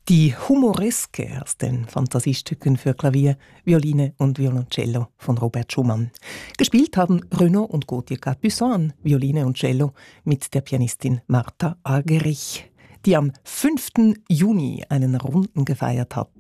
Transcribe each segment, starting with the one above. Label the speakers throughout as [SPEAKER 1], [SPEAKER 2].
[SPEAKER 1] Die Humoreske aus den Fantasiestücken für Klavier, Violine und Violoncello von Robert Schumann. Gespielt haben Renaud und Gauthier Capuçon an Violine und Cello mit der Pianistin Martha Argerich, die am 5. Juni einen Runden gefeiert hat.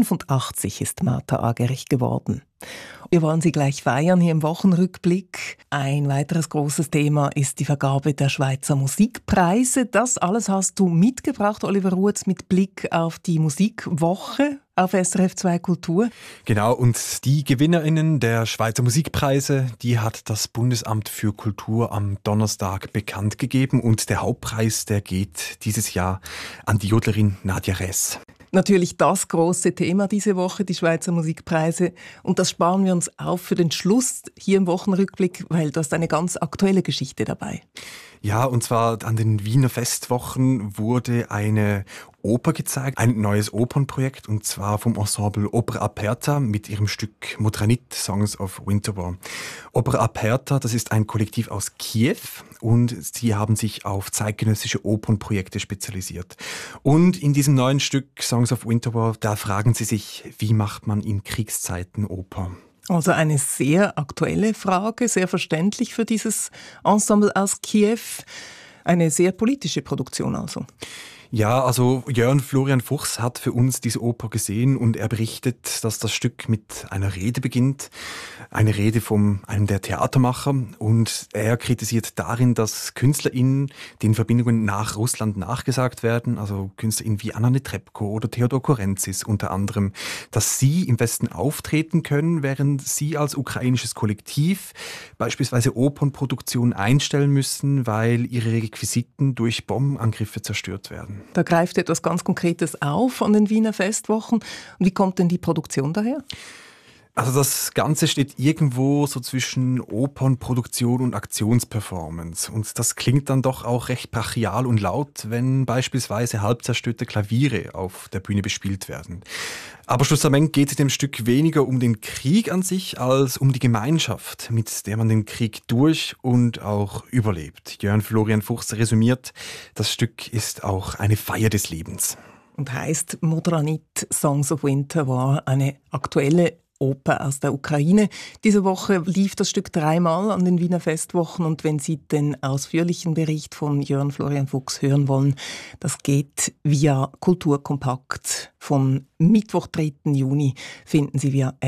[SPEAKER 1] 85 ist Martha Argerich geworden. Wir wollen sie gleich feiern hier im Wochenrückblick. Ein weiteres großes Thema ist die Vergabe der Schweizer Musikpreise. Das alles hast du mitgebracht, Oliver Ruetz, mit Blick auf die Musikwoche auf SRF 2 Kultur.
[SPEAKER 2] Genau, und die GewinnerInnen der Schweizer Musikpreise, die hat das Bundesamt für Kultur am Donnerstag bekannt gegeben. Und der Hauptpreis, der geht dieses Jahr an die Jodlerin Nadja Ress.
[SPEAKER 1] Natürlich das große Thema diese Woche, die Schweizer Musikpreise. Und das sparen wir uns auf für den Schluss hier im Wochenrückblick, weil du hast eine ganz aktuelle Geschichte dabei.
[SPEAKER 2] Ja, und zwar an den Wiener Festwochen wurde eine Oper gezeigt, ein neues Opernprojekt, und zwar vom Ensemble Opera Aperta mit ihrem Stück Modranit, Songs of Winterval. Opera Aperta, das ist ein Kollektiv aus Kiew und sie haben sich auf zeitgenössische Opernprojekte spezialisiert. Und in diesem neuen Stück Songs of Winterval, da fragen sie sich, wie macht man in Kriegszeiten Oper?
[SPEAKER 1] Also eine sehr aktuelle Frage, sehr verständlich für dieses Ensemble aus Kiew. Eine sehr politische Produktion also.
[SPEAKER 2] Ja, also Jörn Florian Fuchs hat für uns diese Oper gesehen und er berichtet, dass das Stück mit einer Rede beginnt. Eine Rede von einem der Theatermacher, und er kritisiert darin, dass KünstlerInnen den Verbindungen nach Russland nachgesagt werden, also KünstlerInnen wie Anna Netrebko oder Theodor Korenzis unter anderem, dass sie im Westen auftreten können, während sie als ukrainisches Kollektiv beispielsweise Opernproduktionen einstellen müssen, weil ihre Requisiten durch Bombenangriffe zerstört werden.
[SPEAKER 1] Da greift etwas ganz Konkretes auf an den Wiener Festwochen. Und wie kommt denn die Produktion daher?
[SPEAKER 2] Also das Ganze steht irgendwo so zwischen Opernproduktion und Aktionsperformance. Und das klingt dann doch auch recht brachial und laut, wenn beispielsweise halb zerstörte Klaviere auf der Bühne bespielt werden. Aber schlussendlich geht es dem Stück weniger um den Krieg an sich, als um die Gemeinschaft, mit der man den Krieg durch und auch überlebt. Jörn Florian Fuchs resümiert, das Stück ist auch eine Feier des Lebens.
[SPEAKER 1] Und heißt Modranit, Songs of Winter war eine aktuelle Oper aus der Ukraine. Diese Woche lief das Stück 3-mal an den Wiener Festwochen, und wenn Sie den ausführlichen Bericht von Jörn Florian Fuchs hören wollen, das geht via Kulturkompakt. Vom Mittwoch, 3. Juni finden Sie via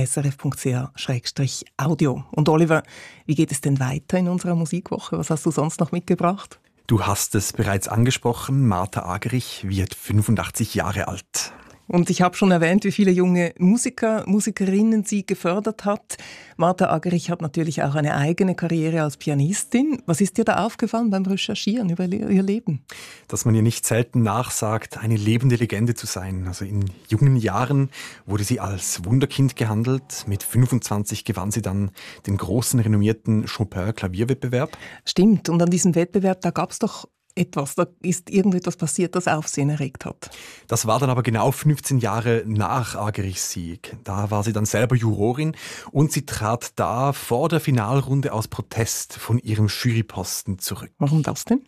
[SPEAKER 1] srf.ch/audio. Und Oliver, wie geht es denn weiter in unserer Musikwoche? Was hast du sonst noch mitgebracht?
[SPEAKER 2] Du hast es bereits angesprochen, Martha Argerich wird 85 Jahre alt.
[SPEAKER 1] Und ich habe schon erwähnt, wie viele junge Musiker, Musikerinnen sie gefördert hat. Martha Argerich hat natürlich auch eine eigene Karriere als Pianistin. Was ist dir da aufgefallen beim Recherchieren über ihr Leben?
[SPEAKER 2] Dass man ihr nicht selten nachsagt, eine lebende Legende zu sein. Also in jungen Jahren wurde sie als Wunderkind gehandelt. Mit 25 gewann sie dann den großen, renommierten Chopin-Klavierwettbewerb.
[SPEAKER 1] Stimmt, und an diesem Wettbewerb, da gab es doch da ist irgendetwas passiert, das Aufsehen erregt hat.
[SPEAKER 2] Das war dann aber genau 15 Jahre nach Argerichs Sieg. Da war sie dann selber Jurorin und sie trat da vor der Finalrunde aus Protest von ihrem Juryposten zurück.
[SPEAKER 1] Warum das denn?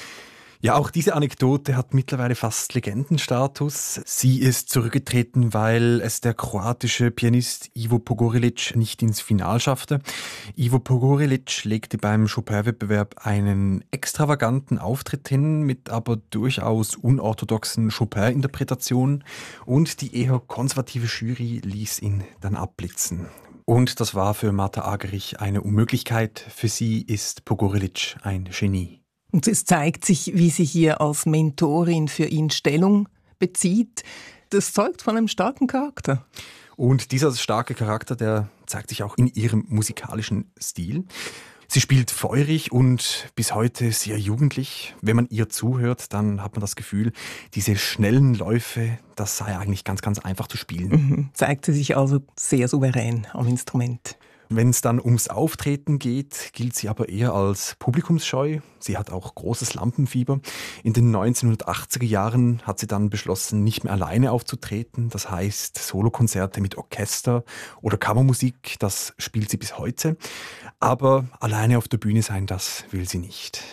[SPEAKER 2] Ja, auch diese Anekdote hat mittlerweile fast Legendenstatus. Sie ist zurückgetreten, weil es der kroatische Pianist Ivo Pogorelic nicht ins Finale schaffte. Ivo Pogorelic legte beim Chopin-Wettbewerb einen extravaganten Auftritt hin, mit aber durchaus unorthodoxen Chopin-Interpretationen, und die eher konservative Jury ließ ihn dann abblitzen. Und das war für Martha Argerich eine Unmöglichkeit. Für sie ist Pogorelic ein Genie.
[SPEAKER 1] Und es zeigt sich, wie sie hier als Mentorin für ihn Stellung bezieht. Das zeugt von einem starken Charakter.
[SPEAKER 2] Und dieser starke Charakter, der zeigt sich auch in ihrem musikalischen Stil. Sie spielt feurig und bis heute sehr jugendlich. Wenn man ihr zuhört, dann hat man das Gefühl, diese schnellen Läufe, das sei eigentlich ganz, ganz einfach zu spielen.
[SPEAKER 1] Zeigt sie sich also sehr souverän am Instrument.
[SPEAKER 2] Wenn es dann ums Auftreten geht, gilt sie aber eher als publikumsscheu. Sie hat auch großes Lampenfieber. In den 1980er Jahren hat sie dann beschlossen, nicht mehr alleine aufzutreten. Das heißt, Solokonzerte mit Orchester oder Kammermusik, das spielt sie bis heute. Aber alleine auf der Bühne sein, das will sie nicht.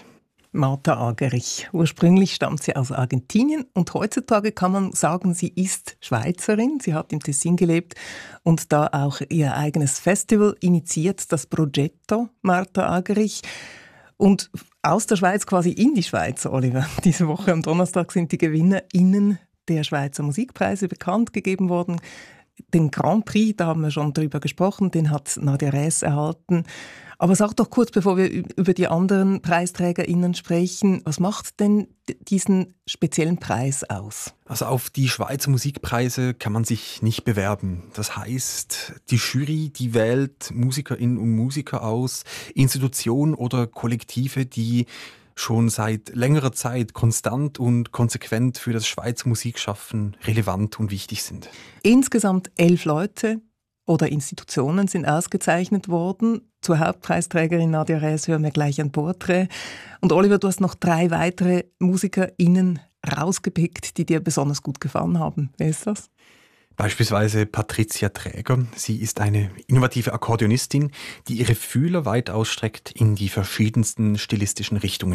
[SPEAKER 1] Martha Argerich. Ursprünglich stammt sie aus Argentinien und heutzutage kann man sagen, sie ist Schweizerin. Sie hat im Tessin gelebt und da auch ihr eigenes Festival initiiert, das Progetto Martha Argerich. Und aus der Schweiz quasi in die Schweiz, Oliver. Diese Woche am Donnerstag sind die GewinnerInnen der Schweizer Musikpreise bekannt gegeben worden. Den Grand Prix, da haben wir schon drüber gesprochen, den hat Nadia Räs erhalten. Aber sag doch kurz, bevor wir über die anderen PreisträgerInnen sprechen, was macht denn diesen speziellen Preis aus?
[SPEAKER 2] Also auf die Schweizer Musikpreise kann man sich nicht bewerben. Das heißt, die Jury, die wählt MusikerInnen und Musiker aus, Institutionen oder Kollektive, die schon seit längerer Zeit konstant und konsequent für das Schweizer Musikschaffen relevant und wichtig sind.
[SPEAKER 1] Insgesamt 11 Leute oder Institutionen sind ausgezeichnet worden. Zur Hauptpreisträgerin Nadia Räs hören wir gleich ein Porträt. Und Oliver, du hast noch 3 weitere MusikerInnen rausgepickt, die dir besonders gut gefallen haben. Wer ist das?
[SPEAKER 2] Beispielsweise Patricia Träger. Sie ist eine innovative Akkordeonistin, die ihre Fühler weit ausstreckt in die verschiedensten stilistischen Richtungen.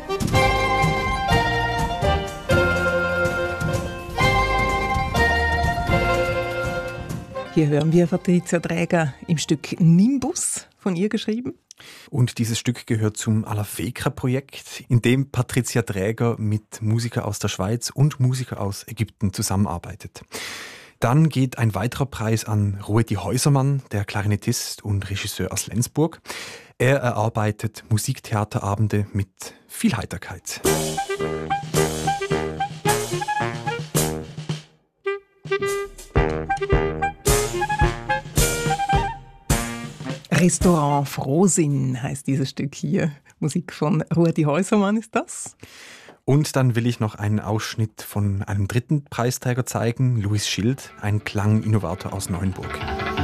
[SPEAKER 1] Hier hören wir Patricia Träger im Stück Nimbus, von ihr geschrieben.
[SPEAKER 2] Und dieses Stück gehört zum Alafekra-Projekt, in dem Patricia Träger mit Musikern aus der Schweiz und Musikern aus Ägypten zusammenarbeitet. Dann geht ein weiterer Preis an Ruedi Häusermann, der Klarinettist und Regisseur aus Lenzburg. Er erarbeitet Musiktheaterabende mit viel Heiterkeit.
[SPEAKER 1] Restaurant Frohsinn heißt dieses Stück hier. Musik von Ruedi Häusermann ist das.
[SPEAKER 2] Und dann will ich noch einen Ausschnitt von einem dritten Preisträger zeigen, Louis Schild, ein Klanginnovator aus Neuenburg.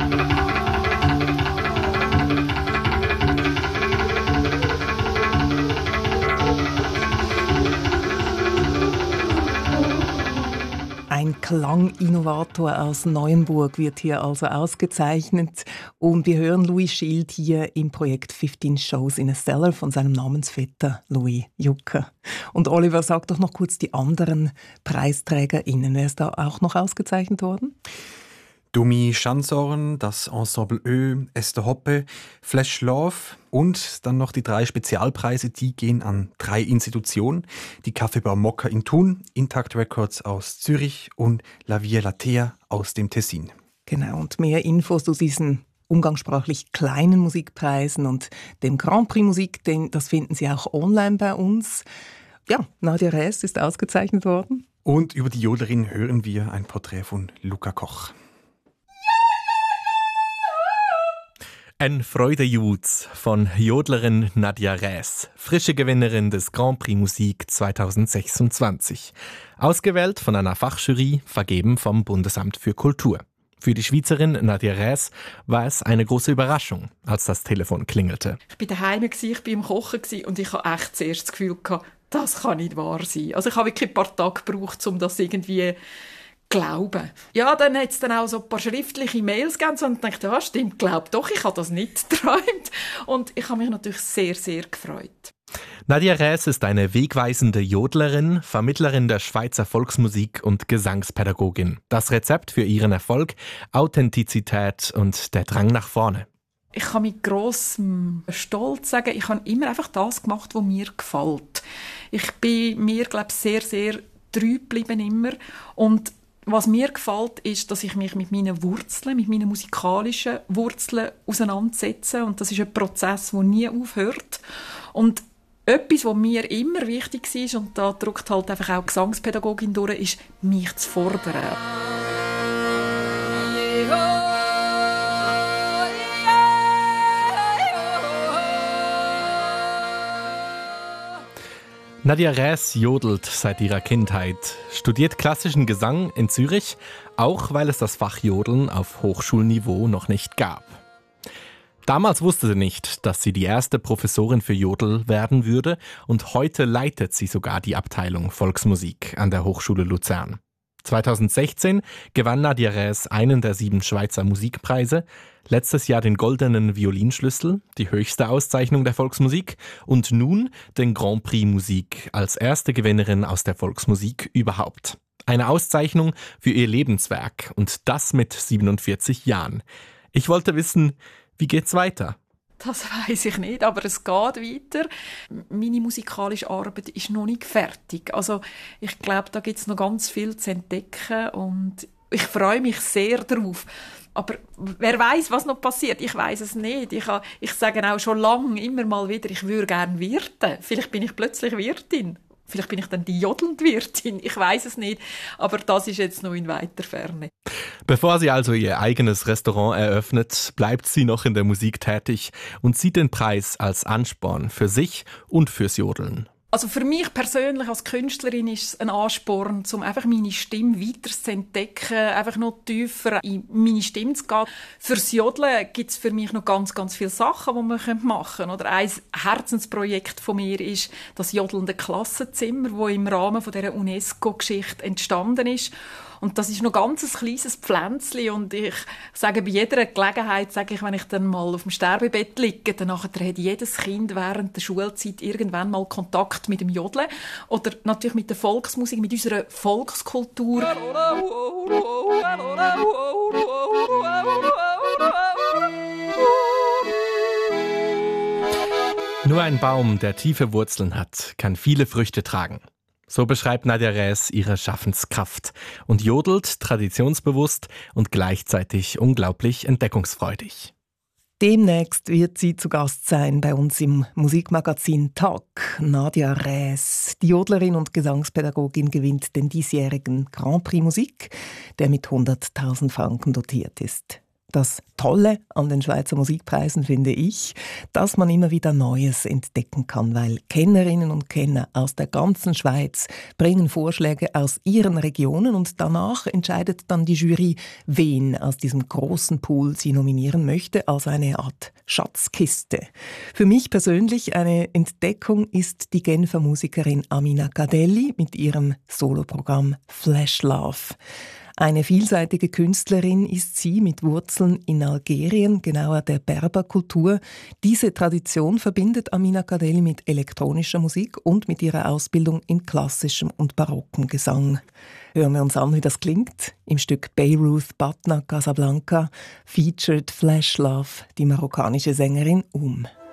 [SPEAKER 1] Ein Klanginnovator aus Neuenburg wird hier also ausgezeichnet. Und wir hören Louis Schild hier im Projekt 15 Shows in a Cellar von seinem Namensvetter Louis Jucker. Und Oliver, sag doch noch kurz die anderen PreisträgerInnen. Wer ist da auch noch ausgezeichnet worden?
[SPEAKER 2] Domi Schanzorn, das Ensemble Ö, Esther Hoppe, Flash Love und dann noch die 3 Spezialpreise, die gehen an 3 Institutionen. Die Kaffeebar Mokka in Thun, Intact Records aus Zürich und La Via Latea aus dem Tessin.
[SPEAKER 1] Genau, und mehr Infos zu diesen umgangssprachlich kleinen Musikpreisen und dem Grand Prix Musik, das finden Sie auch online bei uns. Ja, Nadia Räs ist ausgezeichnet worden.
[SPEAKER 2] Und über die Jodlerin hören wir ein Porträt von Luca Koch.
[SPEAKER 3] Ein Freudejuz von Jodlerin Nadia Räs, frische Gewinnerin des Grand Prix Musik 2026. Ausgewählt von einer Fachjury, vergeben vom Bundesamt für Kultur. Für die Schweizerin Nadia Räs war es eine große Überraschung, als das Telefon klingelte.
[SPEAKER 4] Ich war daheim, ich war beim Kochen und ich hatte echt zuerst das Gefühl, das kann nicht wahr sein. Also ich habe wirklich ein paar Tage gebraucht, um das irgendwie glauben. Ja, dann hat es dann auch so ein paar schriftliche Mails gegeben und ich dachte, ja, stimmt, glaub doch, ich habe das nicht geträumt. Und ich habe mich natürlich sehr, sehr gefreut.
[SPEAKER 3] Nadia Räs ist eine wegweisende Jodlerin, Vermittlerin der Schweizer Volksmusik und Gesangspädagogin. Das Rezept für ihren Erfolg: Authentizität und der Drang nach vorne.
[SPEAKER 4] Ich kann mit grossem Stolz sagen, ich habe immer einfach das gemacht, was mir gefällt. Ich bin mir, glaube ich, sehr, sehr treu geblieben immer. Und was mir gefällt, ist, dass ich mich mit meinen Wurzeln, mit meinen musikalischen Wurzeln auseinandersetze. Und das ist ein Prozess, der nie aufhört. Und etwas, was mir immer wichtig war, und da drückt halt einfach auch die Gesangspädagogin durch, ist, mich zu fordern.
[SPEAKER 3] Nadia Räs jodelt seit ihrer Kindheit, studiert klassischen Gesang in Zürich, auch weil es das Fach Jodeln auf Hochschulniveau noch nicht gab. Damals wusste sie nicht, dass sie die erste Professorin für Jodel werden würde, und heute leitet sie sogar die Abteilung Volksmusik an der Hochschule Luzern. 2016 gewann Nadia Räs einen der 7 Schweizer Musikpreise, letztes Jahr den Goldenen Violinschlüssel, die höchste Auszeichnung der Volksmusik, und nun den Grand Prix Musik als erste Gewinnerin aus der Volksmusik überhaupt. Eine Auszeichnung für ihr Lebenswerk und das mit 47 Jahren. Ich wollte wissen, wie geht's weiter?
[SPEAKER 4] Das weiss ich nicht, aber es geht weiter. Meine musikalische Arbeit ist noch nicht fertig. Also ich glaube, da gibt es noch ganz viel zu entdecken und ich freue mich sehr darauf. Aber wer weiß, was noch passiert? Ich weiß es nicht. Ich sage auch schon lange immer mal wieder, ich würde gerne Wirtin. Vielleicht bin ich plötzlich Wirtin. Vielleicht bin ich dann die jodelnde Wirtin, ich weiß es nicht, aber das ist jetzt noch in weiter Ferne.
[SPEAKER 3] Bevor sie also ihr eigenes Restaurant eröffnet, bleibt sie noch in der Musik tätig und sieht den Preis als Ansporn für sich und fürs Jodeln.
[SPEAKER 4] Also für mich persönlich als Künstlerin ist es ein Ansporn, um einfach meine Stimme weiter zu entdecken, einfach noch tiefer in meine Stimme zu gehen. Fürs Jodeln gibt es für mich noch ganz, ganz viele Sachen, die man machen könnte. Oder ein Herzensprojekt von mir ist das jodelnde Klassenzimmer, das im Rahmen dieser UNESCO-Geschichte entstanden ist. Und das ist noch ganz ein kleines Pflänzchen und ich sage bei jeder Gelegenheit, wenn ich dann mal auf dem Sterbebett liege, dann hat jedes Kind während der Schulzeit irgendwann mal Kontakt mit dem Jodeln oder natürlich mit der Volksmusik, mit unserer Volkskultur.
[SPEAKER 3] Nur ein Baum, der tiefe Wurzeln hat, kann viele Früchte tragen. So beschreibt Nadia Räs ihre Schaffenskraft und jodelt traditionsbewusst und gleichzeitig unglaublich entdeckungsfreudig.
[SPEAKER 1] Demnächst wird sie zu Gast sein bei uns im Musikmagazin Talk. Nadia Räs, die Jodlerin und Gesangspädagogin, gewinnt den diesjährigen Grand Prix Musik, der mit 100.000 Franken dotiert ist. Das Tolle an den Schweizer Musikpreisen finde ich, dass man immer wieder Neues entdecken kann, weil Kennerinnen und Kenner aus der ganzen Schweiz bringen Vorschläge aus ihren Regionen und danach entscheidet dann die Jury, wen aus diesem großen Pool sie nominieren möchte, als eine Art Schatzkiste. Für mich persönlich eine Entdeckung ist die Genfer Musikerin Amina Cadelli mit ihrem Soloprogramm Flash Love. Eine vielseitige Künstlerin ist sie mit Wurzeln in Algerien, genauer der Berberkultur. Diese Tradition verbindet Amina Cadelli mit elektronischer Musik und mit ihrer Ausbildung in klassischem und barockem Gesang. Hören wir uns an, wie das klingt. Im Stück Beyrouth, Batna, Casablanca featured Flash Love die marokkanische Sängerin